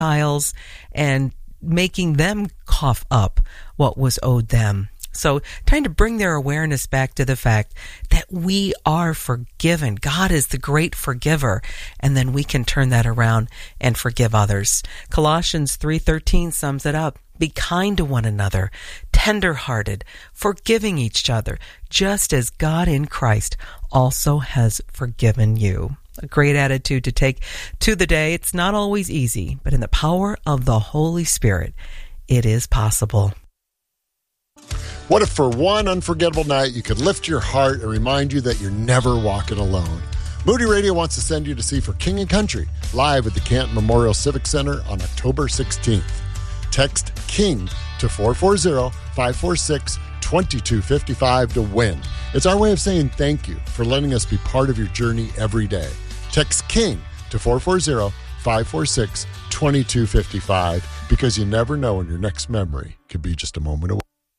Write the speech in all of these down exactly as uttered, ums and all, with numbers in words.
Gentiles and making them cough up what was owed them. So trying to bring their awareness back to the fact that we are forgiven. God is the great forgiver, and then we can turn that around and forgive others. Colossians three thirteen sums it up. Be kind to one another, tender-hearted, forgiving each other, just as God in Christ also has forgiven you. A great attitude to take to the day. It's not always easy, but in the power of the Holy Spirit, it is possible. What if for one unforgettable night you could lift your heart and remind you that you're never walking alone? Moody Radio wants to send you to see For King and Country live at the Canton Memorial Civic Center on October sixteenth. Text KING to four four zero, five four six, two two five five to win. It's our way of saying thank you for letting us be part of your journey every day. Text KING to four four zero, five four six, two two five five because you never know when your next memory could be just a moment away.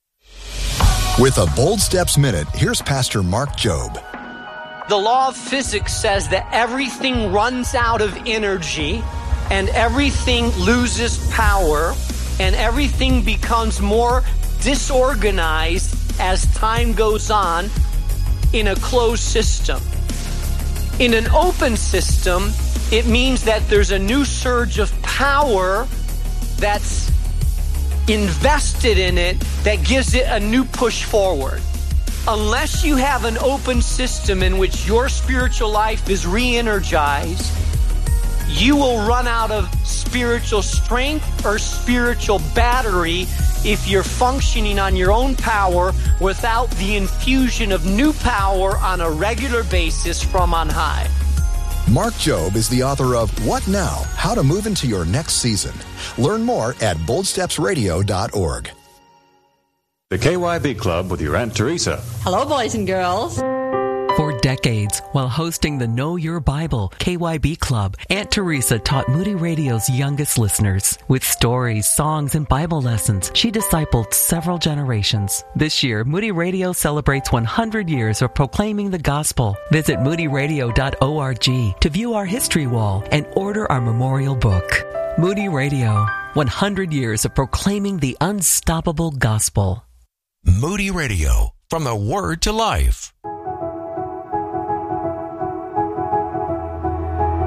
With a Bold Steps Minute, here's Pastor Mark Jobe. The law of physics says that everything runs out of energy and everything loses power and everything becomes more disorganized as time goes on in a closed system. In an open system, it means that there's a new surge of power that's invested in it that gives it a new push forward. Unless you have an open system in which your spiritual life is re-energized, you will run out of spiritual strength or spiritual battery if you're functioning on your own power without the infusion of new power on a regular basis from on high. Mark Jobe is the author of What Now? How to Move into Your Next Season. Learn more at bold steps radio dot org. The K Y B Club with your Aunt Teresa. Hello, boys and girls. For decades, while hosting the Know Your Bible K Y B Club, Aunt Teresa taught Moody Radio's youngest listeners. With stories, songs, and Bible lessons, she discipled several generations. This year, Moody Radio celebrates one hundred years of proclaiming the gospel. Visit moody radio dot org to view our history wall and order our memorial book. Moody Radio, one hundred years of proclaiming the unstoppable gospel. Moody Radio, from the Word to Life.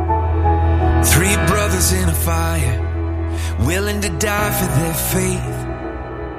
Three brothers in a fire, willing to die for their faith.